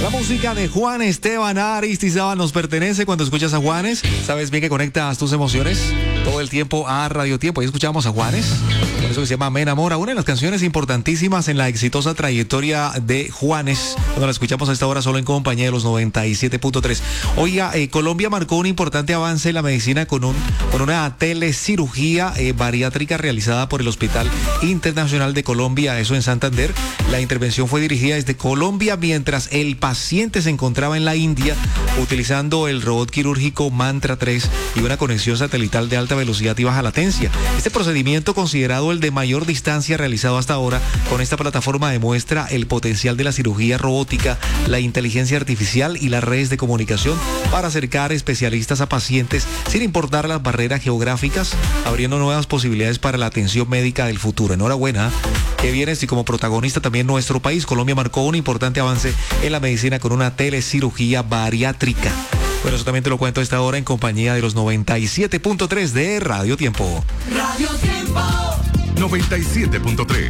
La música de Juan Esteban Aristizábal nos pertenece. Cuando escuchas a Juanes, sabes bien que conectas tus emociones todo el tiempo a Radio Tiempo. Ahí escuchamos a Juanes, por eso que se llama Me Enamora, una de las canciones importantísimas en la exitosa trayectoria de Juanes, cuando la escuchamos a esta hora solo en compañía de los 97.3. Oiga, Colombia marcó un importante avance en la medicina con una telecirugía bariátrica realizada por el Hospital Internacional de Colombia, eso en Santander. La intervención fue dirigida desde Colombia mientras el paciente se encontraba en la India, utilizando el robot quirúrgico Mantra 3 y una conexión satelital de alta velocidad y baja latencia. Este procedimiento, considerado el de mayor distancia realizado hasta ahora, con esta plataforma demuestra el potencial de la cirugía robótica, la inteligencia artificial y las redes de comunicación para acercar especialistas a pacientes sin importar las barreras geográficas, abriendo nuevas posibilidades para la atención médica del futuro. Enhorabuena, que viene y como protagonista también nuestro país. Colombia marcó un importante avance en la medicina con una telecirugía bariátrica. Bueno, eso también te lo cuento a esta hora en compañía de los 97.3 de Radio Tiempo. Radio Tiempo 97.3.